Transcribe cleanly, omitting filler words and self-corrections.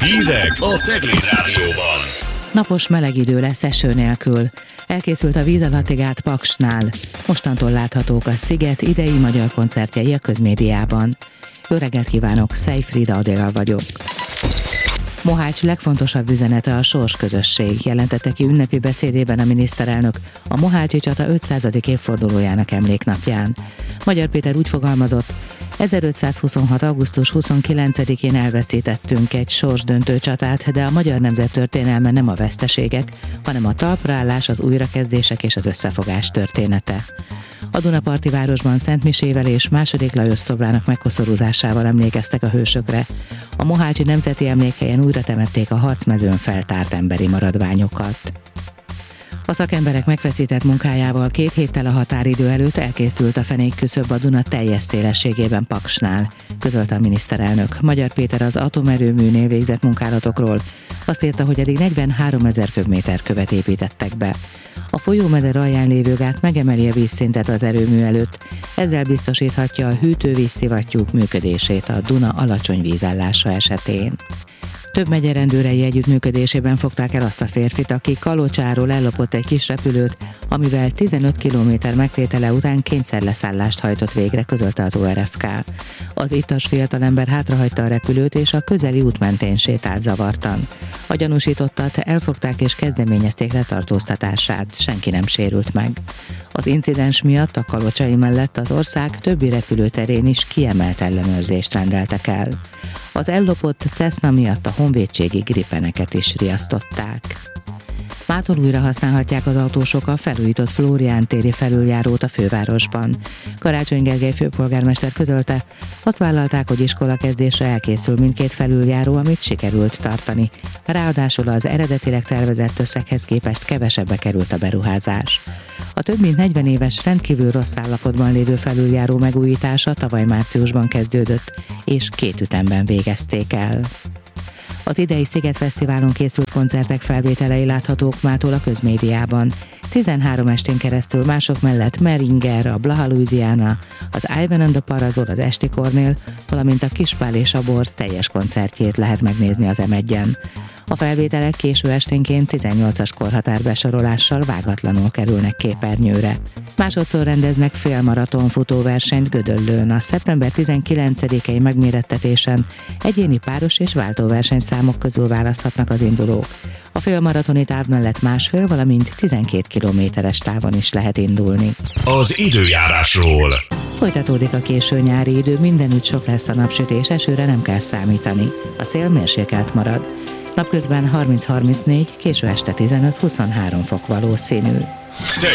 Hírek a Cegléd Rádióban. Napos meleg idő lesz eső nélkül. Elkészült a víz alatti gát Paksnál. Mostantól láthatók a Sziget idei magyar koncertjei a közmédiában. Jó reggelt kívánok, Szejfrida Adél vagyok. Mohács legfontosabb üzenete a sorsközösség, jelentette ki ünnepi beszédében a miniszterelnök a Mohácsi csata 500. évfordulójának emléknapján. Magyar Péter úgy fogalmazott: 1526. augusztus 29-én elveszítettünk egy sorsdöntő csatát, de a magyar nemzet történelme nem a veszteségek, hanem a talpraállás, az újrakezdések és az összefogás története. A Dunaparti városban szentmisével és II. Lajos szobrának megkoszorúzásával emlékeztek a hősökre. A Mohácsi Nemzeti Emlékhelyen újra temették a harcmezőn feltárt emberi maradványokat. A szakemberek megfeszített munkájával 2 héttel a határidő előtt elkészült a fenékküszöb a Duna teljes szélességében Paksnál, közölte a miniszterelnök. Magyar Péter az atomerőműnél végzett munkálatokról azt írta, hogy eddig 43 000 köbméter követ építettek be. A folyómeder alján lévő gát megemeli a vízszintet az erőmű előtt, ezzel biztosíthatja a hűtő-vízszivattyúk működését a Duna alacsony vízállása esetén. Több megye rendőrei együttműködésében fogták el azt a férfit, aki Kalocsáról ellopott egy kis repülőt, amivel 15 km megtétele után kényszerleszállást hajtott végre, közölte az ORFK. Az ittas fiatalember hátrahagyta a repülőt, és a közeli út mentén sétált zavartan. A gyanúsítottat elfogták és kezdeményezték letartóztatását, senki nem sérült meg. Az incidens miatt a kalocsai mellett az ország többi repülőterén is kiemelt ellenőrzést rendeltek el. Az ellopott Cessna miatt a honvédségi gripeneket is riasztották. Mától újra használhatják az autósok a felújított Flórián téri felüljárót a fővárosban. Karácsony Gergely főpolgármester közölte, azt vállalták, hogy iskolakezdésre elkészül mindkét felüljáró, amit sikerült tartani. Ráadásul az eredetileg tervezett összeghez képest kevesebbe került a beruházás. A több mint 40 éves rendkívül rossz állapotban lévő felüljáró megújítása tavaly márciusban kezdődött, és 2 ütemben végezték el. Az idei Szigetfesztiválon készült koncertek felvételei láthatók mától a közmédiában. 13 estén keresztül mások mellett Meringer, a Blaha Louisiana, az Ivan and the Parazol, az Esti Kornél, valamint a Kispál és a Borz teljes koncertjét lehet megnézni az M1-en. A felvételek késő esténként 18-as korhatárbesorolással vágatlanul kerülnek képernyőre. Másodszor rendeznek félmaraton futóversenyt Gödöllőn. A szeptember 19-i megmérettetésen egyéni páros és váltóversenyszámok közül választhatnak az indulók. A félmaratoni táv mellett 1,5, valamint 12 kilométeres távon is lehet indulni. Az időjárásról. Folytatódik a késő nyári idő, mindenütt sok lesz a napsütés, esőre nem kell számítani. A szél mérsékelt marad. Napközben 30-34, késő este 15-23 fok valószínű.